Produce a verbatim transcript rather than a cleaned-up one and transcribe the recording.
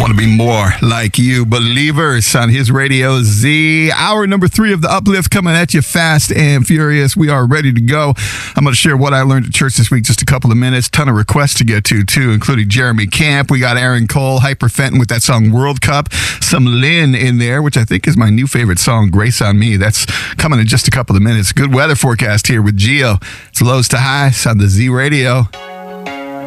want to be more like you. Believers on his Radio Z. Hour number three of the Uplift coming at you fast and furious. We are ready to go. I'm going to share what I learned at church this week, just a couple of minutes. Ton of requests to get to, too, including Jeremy Camp. We got Aaron Cole, Hyperfenton with that song World Cup. Some Lynn in there, which I think is my new favorite song, Grace on Me. That's coming in just a couple of minutes. Good weather forecast here with Gio. It's lows to highs on the Z Radio.